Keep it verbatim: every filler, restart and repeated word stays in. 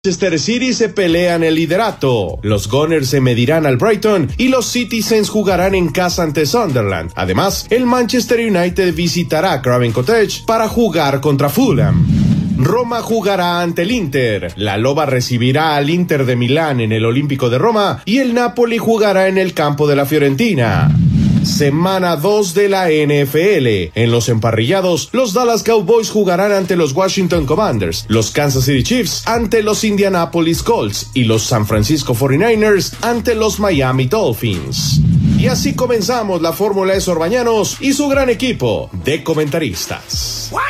Manchester City se pelean el liderato. Los Gunners se medirán al Brighton y los Citizens jugarán en casa ante Sunderland. Además, el Manchester United visitará Craven Cottage para jugar contra Fulham. Roma jugará ante el Inter. La Loba recibirá al Inter de Milán en el Olímpico de Roma y el Napoli jugará en el campo de la Fiorentina. Semana dos de la N F L. En los emparrillados, los Dallas Cowboys jugarán ante los Washington Commanders, los Kansas City Chiefs ante los Indianapolis Colts y los San Francisco cuarenta y nueve ers ante los Miami Dolphins. Y así comenzamos la Fórmula E Sorbañanos y su gran equipo de comentaristas.